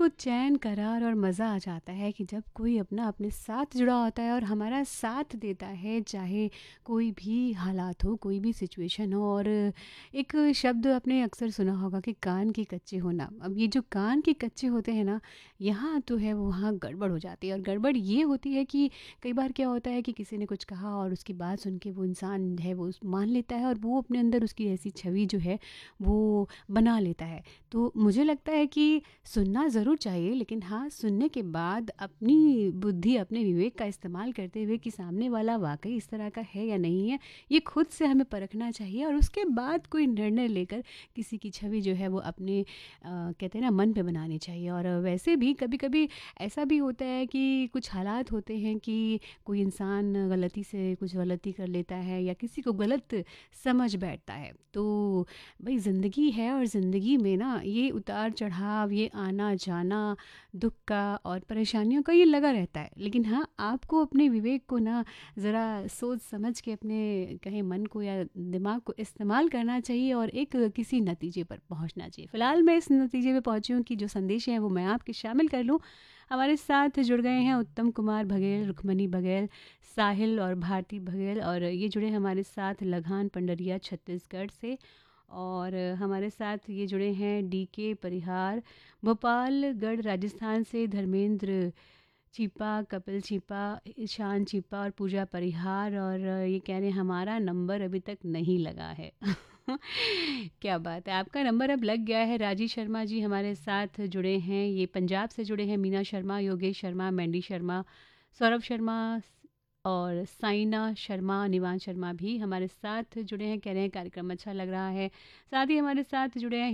को चैन, करार और मज़ा आ जाता है कि जब कोई अपना अपने साथ जुड़ा होता है और हमारा साथ देता है, चाहे कोई भी हालात हो, कोई भी सिचुएशन हो। और एक शब्द आपने अक्सर सुना होगा कि कान के कच्चे होना। अब ये जो कान के कच्चे होते हैं ना, यहाँ तो है वो वहाँ गड़बड़ हो जाती है। और गड़बड़ ये होती है कि कई बार क्या होता है कि किसी ने कुछ कहा और उसकी बात सुन के वो इंसान है वो मान लेता है और वो अपने अंदर उसकी ऐसी छवि जो है वो बना लेता है। तो मुझे लगता है कि सुनना ज़रूर चाहिए, लेकिन हाँ, सुनने के बाद अपनी बुद्धि, अपने विवेक का इस्तेमाल करते हुए कि सामने वाला वाक़ई इस तरह का है या नहीं है, ये खुद से हमें परखना चाहिए। और उसके बाद कोई निर्णय लेकर किसी की छवि जो है वो अपने कहते हैं ना मन पे बनानी चाहिए। और वैसे भी कभी-कभी ऐसा भी होता है कि कुछ हालात होते हैं कि कोई इंसान गलती से कुछ गलती कर लेता है या किसी को गलत समझ बैठता है। तो भई ज़िंदगी है और ज़िंदगी में ना ये उतार-चढ़ाव, ये आना-जाना, दुःख का और परेशानियों का ये लगा रहता है। लेकिन हाँ, आपको अपने विवेक को ना ज़रा सोच समझ के अपने कहें मन को या दिमाग को इस्तेमाल करना चाहिए और एक किसी नतीजे पर पहुँचना चाहिए। फ़िलहाल मैं इस नतीजे पे पहुँची हूँ कि जो संदेश हैं वो मैं आपके शामिल कर लूँ। हमारे साथ जुड़ गए हैं उत्तम कुमार बघेल, रुक्मणी बघेल, साहिल और भारती बघेल। और ये जुड़े हैं हमारे साथ लगान पंडरिया छत्तीसगढ़ से। और हमारे साथ ये जुड़े हैं डीके परिहार भोपालगढ़ राजस्थान से, धर्मेंद्र चीपा, कपिल चीपा, ईशान चीपा और पूजा परिहार। और ये कह रहे हैं हमारा नंबर अभी तक नहीं लगा है। क्या बात है, आपका नंबर अब लग गया है। राजी शर्मा जी हमारे साथ जुड़े हैं, ये पंजाब से जुड़े हैं। मीना शर्मा, योगेश शर्मा, मैंडी शर्मा, सौरभ शर्मा और साइना शर्मा, निवान शर्मा भी हमारे साथ जुड़े हैं। कह रहे हैं कार्यक्रम अच्छा लग रहा है। साथ ही हमारे साथ जुड़े हैं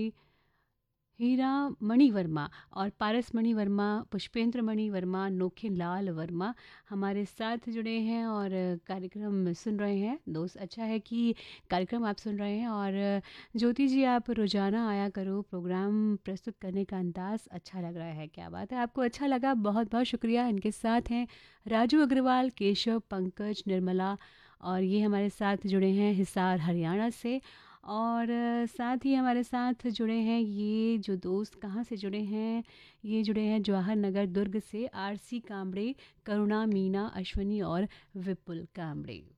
हीरा मणि वर्मा और पारस मणि वर्मा, पुष्पेंद्र मणि वर्मा, नोखे लाल वर्मा हमारे साथ जुड़े हैं और कार्यक्रम सुन रहे हैं। दोस्त, अच्छा है कि कार्यक्रम आप सुन रहे हैं। और ज्योति जी, आप रोज़ाना आया करो, प्रोग्राम प्रस्तुत करने का अंदाज़ अच्छा लग रहा है। क्या बात है, आपको अच्छा लगा, बहुत बहुत शुक्रिया। इनके साथ हैं राजू अग्रवाल, केशव, पंकज, निर्मला और ये हमारे साथ जुड़े हैं हिसार हरियाणा से। और साथ ही हमारे साथ जुड़े हैं ये जो दोस्त कहाँ से जुड़े हैं, ये जुड़े हैं जवाहर नगर दुर्ग से, आरसी कांबड़े, करुणा, मीना, अश्विनी और विपुल कांबड़े।